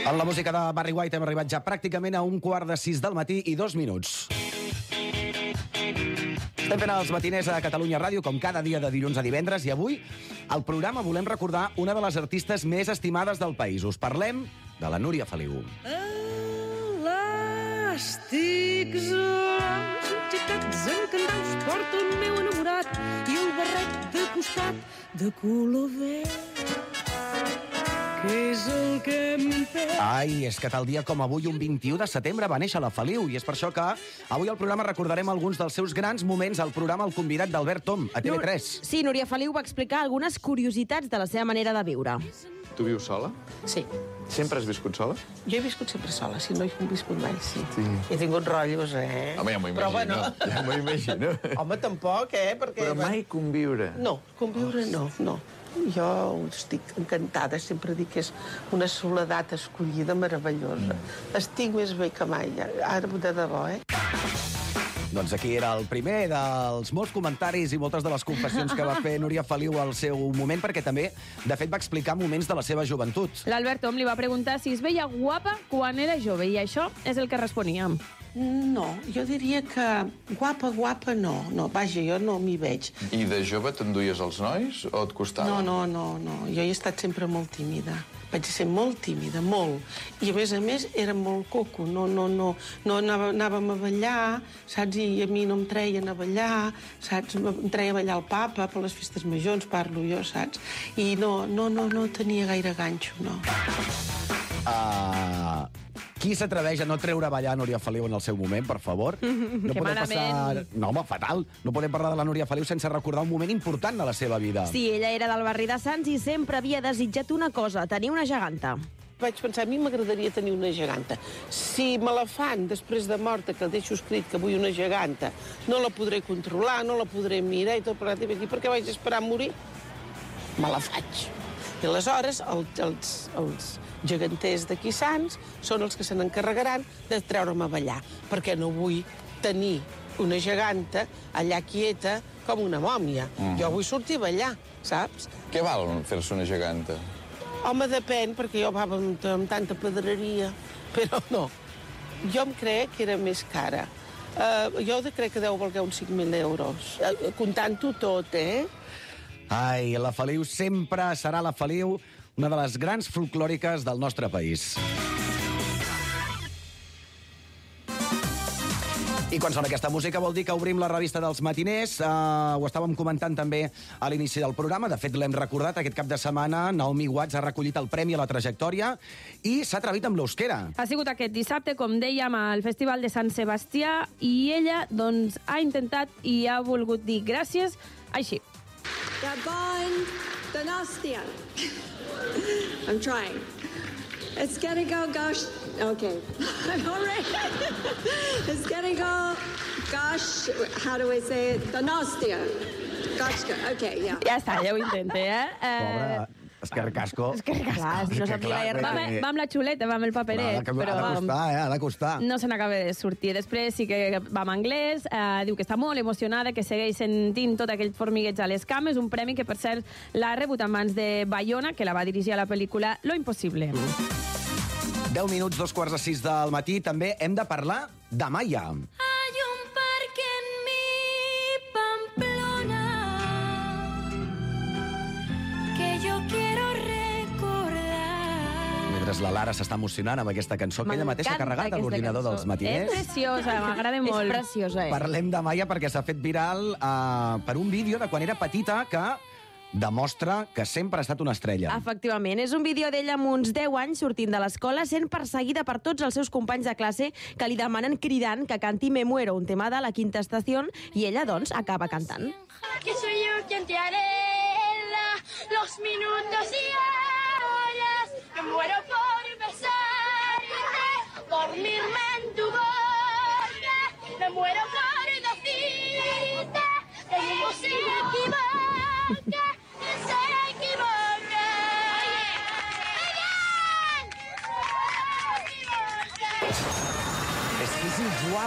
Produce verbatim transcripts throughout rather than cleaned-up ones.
Amb la música de Barry White hem arribat ja pràcticament a un quart de sis del matí i dos minuts. Estem fent els matiners a Catalunya Ràdio, com cada dia de dilluns a divendres, i avui al programa volem recordar una de les artistes més estimades del país. Us parlem de la Núria Feliu. Elàstics, xicats encantats, porta el meu enamorat i el barret de costat de color verd. Què és el que em perd? Ai, és que tal dia com avui, un vint-i-u de setembre, va néixer la Feliu, i és per això que avui al programa recordarem alguns dels seus grans moments al programa El convidat d'Albert Tom, a T V tres. Sí, Núria Feliu va explicar algunes curiositats de la seva manera de viure. Tu vius sola? Sí. Sempre has viscut sola? Jo he viscut sempre sola, si no he viscut mai, sí. Sí. He tingut rotllos, eh? Home, ja m'ho imagino. Però, bueno... Ja m'ho imagino. Home, tampoc, eh? Perquè... Però mai conviure. No, conviure no, no. Jo estic encantada, sempre dic que és una soledat escollida meravellosa. Mm. Estic més bé que mai, ara de debò, eh? Doncs aquí era el primer dels molts comentaris i moltes de les confessions que va fer Núria Feliu al seu moment, perquè també, de fet, va explicar moments de la seva joventut. L'Albert Tom li va preguntar si es veia guapa quan era jove, i això és el que responia. No, jo diria que guapa, guapa, no. No, vaja, jo no m'hi veig. I de jove t'enduies els nois o et costava? No, no, no, no. Jo he estat sempre molt tímida. Vaig ser molt tímida, molt. I, a més a més, era molt coco. No, no, no. No anava, anàvem a ballar, saps? I a mi no em treien a ballar, saps? Em treia a ballar el papa per les festes majors, parlo jo, saps? I no, no, no, no tenia gaire ganxo, no. Ah... Uh... Qui s'atreveix a no treure a ballar Núria Feliu en el seu moment, per favor? No que podem malament. passar... No, home, fatal. No podem parlar de la Núria Feliu sense recordar un moment important de la seva vida. Sí, ella era del barri de Sants i sempre havia desitjat una cosa, tenir una geganta. Vaig pensar, a mi m'agradaria tenir una geganta. Si me la fan després de morta, que deixo escrit que vull una geganta, no la podré controlar, no la podré mirar i tot plegat, i aquí, per què vaig esperar a morir? Me la faig. I aleshores, el, els, els geganters d'aquí Sants són els que se n'encarregaran de treure'm a ballar, perquè no vull tenir una geganta allà quieta com una mòmia. Mm. Jo vull sortir a ballar, saps? Què val fer-se una geganta? Home, depèn, perquè jo anava amb, amb tanta pedreria, però no. Jo em crec que era més cara. Uh, jo crec que deu valer uns cinc mil euros, uh, comptant-ho tot, eh? Ai, la Feliu sempre serà la Feliu, una de les grans folclòriques del nostre país. I quan sona aquesta música vol dir que obrim la revista dels matiners. Uh, ho estàvem comentant també a l'inici del programa. De fet, l'hem recordat aquest cap de setmana. Naomi Watts ha recollit el Premi a la Trajectòria i s'ha atrevit amb l'euskera. Ha sigut aquest dissabte, com dèiem, al Festival de Sant Sebastià, i ella doncs, ha intentat i ha volgut dir gràcies així. Gabon, Donastia. I'm trying. It's gonna go, gosh. Okay. I'm all right. It's gonna go, gosh. How do I say it? Donastia. Gosh, okay, yeah. Ja està, ja ho intenta, eh? Pobre Esquerra Casco. Esquerra Casco. Clar, no sap dir gaire Va, res. va amb la xuleta, va amb el paperet, Ha de, però ha de costar, eh? Ha de costar. no se n'acaba de sortir. Després sí que va amb anglès, eh, diu que està molt emocionada, que segueix sentint tot aquell formigueig a les cames, un premi que, per cert, l'ha rebut en mans de Bayona, que la va dirigir a la pel·lícula Lo Impossible. deu minuts, dos quarts de sis del matí. També hem de parlar de Maya. Hay un parque en mi Pamplona que yo quiero recordar. Mentre la Lara s'està emocionant amb aquesta cançó que ella mateixa ha carregat a l'ordinador dels És matiners. preciosa, m'agrada molt. És preciosa, eh? Parlem de Maya perquè s'ha fet viral uh, per un vídeo de quan era petita que demostra que sempre ha estat una estrella. Efectivament, és un vídeo d'ella amb uns deu anys sortint de l'escola, sent perseguida per tots els seus companys de classe que li demanen cridant que canti Me Muero, un tema de La Quinta Estación, i ella, doncs, acaba cantant. Que soy yo quien te arregla los minutos y horas. Me muero por besarte, dormirme en tu boca. Me muero por decirte que el mundo se equivoca, que se equivoca. És que és igual.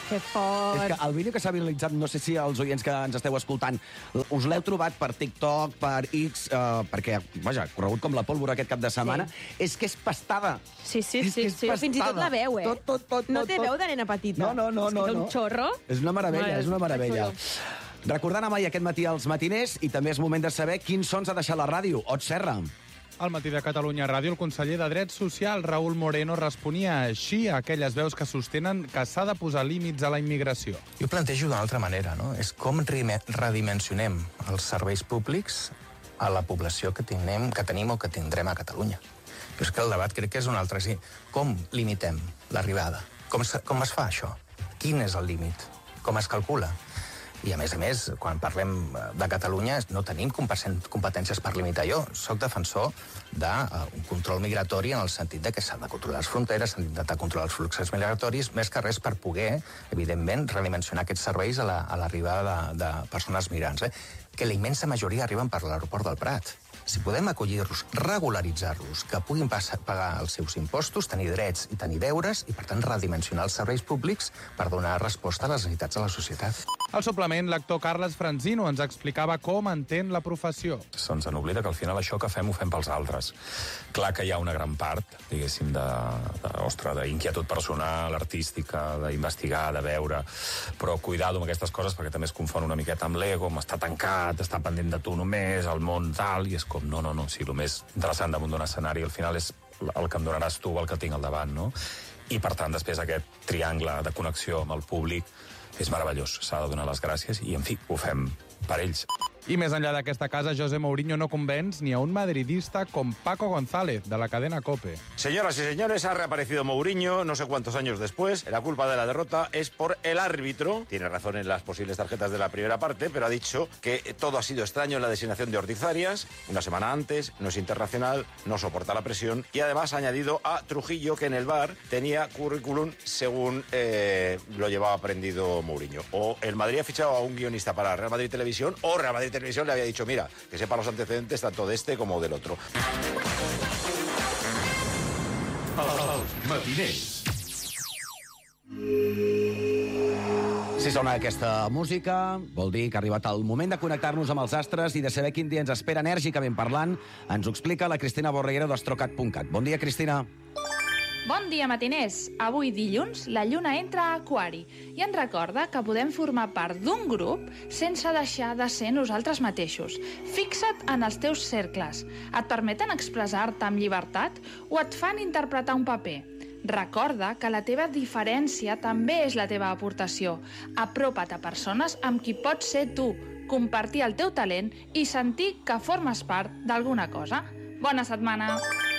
Que fort. És que el vídeo que s'ha viralitzat, no sé si els oients que ens esteu escoltant us l'heu trobat per TikTok, per X, eh, perquè, vaja, corregut com la pólvora aquest cap de setmana, sí. És que és pastada. Sí, sí, és sí. és sí. pastada. Fins i tot la veu, eh? Tot, tot, tot, no tot, té tot. veu de nena petita. No, no, no. És no, que té no. un xorro. És una meravella, No, és una meravella. xulo. Recordant, Amai, aquest matí als matiners, i també és moment de saber quins sons ha deixat la ràdio. Ot Serra. Al matí de Catalunya Ràdio, el conseller de Drets Socials, Raül Moreno, responia així a aquelles veus que sostenen que s'ha de posar límits a la immigració. Jo plantejo d'una altra manera, no? És com redimensionem els serveis públics a la població que tenim, que tenim o que tindrem a Catalunya. Però és que el debat crec que és un altre. Sí. Com limitem l'arribada? Com, es, com es fa això? Quin és el límit? Com es calcula? I, a més a més, quan parlem de Catalunya, no tenim competències per limitar. Jo soc defensor d'un control migratori en el sentit de que s'han de controlar les fronteres, s'han d'intentar controlar els fluxos migratoris, més que res per poder, evidentment, redimensionar aquests serveis a l'arribada de, de persones migrants. Eh? Que la immensa majoria arriben per l'aeroport del Prat. Si podem acollir-los, regularitzar-los, que puguin passar, pagar els seus impostos, tenir drets i tenir deures, i, per tant, redimensionar els serveis públics per donar resposta a les necessitats de la societat. Al suplement, l'actor Carles Franzino ens explicava com entén la professió. Se'ns n'oblida que al final això que fem ho fem pels altres. Clar que hi ha una gran part, diguéssim, de, de, ostres, d'inquietud personal, artística, d'investigar, de veure, però cuidado amb aquestes coses perquè també es confon una miqueta amb l'ego, amb estar tancat, estar pendent de tu només, el món tal, i és com, no, no, no, sí, el més interessant damunt d'un escenari al final és el que em donaràs tu, el que tinc al davant, no? I, per tant, després aquest triangle de connexió amb el públic és meravellós, s'ha de donar les gràcies i, en fi, ho fem per ells. I més enllà d'aquesta casa, José Mourinho no convenç ni a un madridista com Paco González, de la cadena COPE. Señoras y señores, ha reaparecido Mourinho no sé cuántos años después. La culpa de la derrota es por el árbitro. Tiene razón en las posibles tarjetas de la primera parte, pero ha dicho que todo ha sido extraño en la designación de Ordizarias. Una semana antes, no es internacional, no soporta la presión. Y además ha añadido a Trujillo que en el V A R tenía currículum según eh, lo llevaba aprendido Mourinho. O el Madrid ha fichado a un guionista para Real Madrid Televisión, o Real Madrid Televisión le había dicho, mira, que sepa los antecedentes tanto de este como del otro. Els matiners. Si sona aquesta música, vol dir que ha arribat el moment de connectar-nos amb els astres i de saber quin dia ens espera enèrgicament parlant. Ens ho explica la Cristina Borreguero d'Astrocat punt cat. Bon dia, Cristina. Bon dia, matiners. Avui, dilluns, la lluna entra a Aquari i ens recorda que podem formar part d'un grup sense deixar de ser nosaltres mateixos. Fixa't en els teus cercles. Et permeten expressar-te amb llibertat o et fan interpretar un paper? Recorda que la teva diferència també és la teva aportació. Apropa't a persones amb qui pots ser tu, compartir el teu talent i sentir que formes part d'alguna cosa. Bona setmana!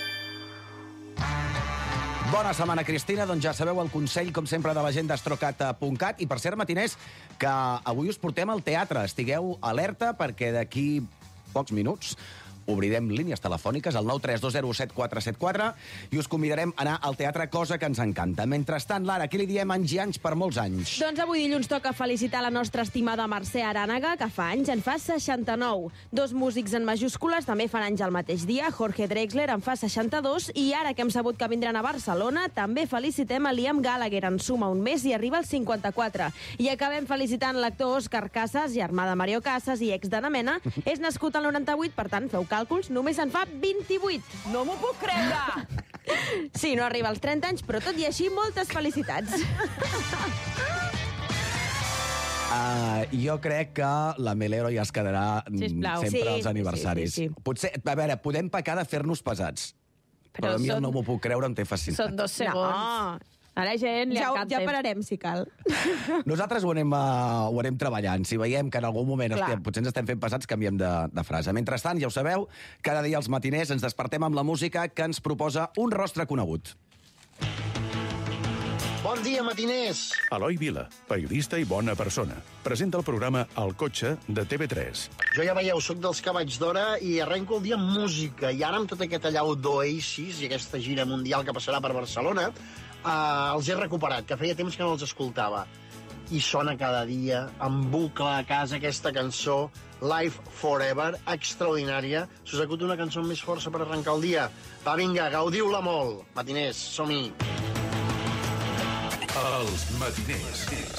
Bona setmana, Cristina. Doncs ja sabeu el consell, com sempre, de la gent d'Astrocat punt cat. I, per cert, matiners, que avui us portem al teatre. Estigueu alerta perquè d'aquí pocs minuts obrirem línies telefòniques al nou tres dos zero set quatre set quatre i us convidarem a anar al teatre, cosa que ens encanta. Mentrestant, Lara, què li diem anys i anys per molts anys? Doncs avui dilluns toca felicitar la nostra estimada Mercè Arànega, que fa anys, en fa seixanta-nou. Dos músics en majúscules també fan anys el mateix dia. Jorge Drexler en fa seixanta-dos i ara que hem sabut que vindran a Barcelona, també felicitem a Liam Gallagher, en suma un mes i arriba als cinquanta-quatre. I acabem felicitant l'actor Òscar Casas, germà de Mario Casas i ex d'Anna Mena. És nascut al noranta-vuit, per tant, feu càlculs, només en fa vint-i-vuit. No m'ho puc creure! Sí, no arriba als trenta anys, però tot i així, moltes felicitats. Uh, jo crec que la Melero ja es quedarà Sisplau. sempre Sí, als aniversaris. sí, sí, sí. Potser, a veure, podem pecar de fer-nos pesats. Però, Però a mi són- el no m'ho puc creure, em té fascinat. Són dos segons. No. A la gent li Ja, encanta. ja pararem, si cal. Nosaltres ho anem, uh, ho anem treballant. Si veiem que en algun moment Clar. estem, potser ens estem fent pesats, canviem de, de frase. Mentrestant, ja ho sabeu, cada dia als matiners ens despertem amb la música que ens proposa un rostre conegut. Bon dia, matiners! Eloi Vila, periodista i bona persona. Presenta el programa El cotxe de T V tres. Jo ja veieu, sóc dels que vaig d'hora i arrenco el dia amb música. I ara, amb tot aquest allau d'Oasis i aquesta gira mundial que passarà per Barcelona, eh, els he recuperat, que feia temps que no els escoltava. I sona cada dia, en bucle a casa, aquesta cançó, Life Forever, extraordinària. Si us acut una cançó amb més força per arrencar el dia, va, vinga, gaudiu-la molt. Matiners, som-hi. Els matiners.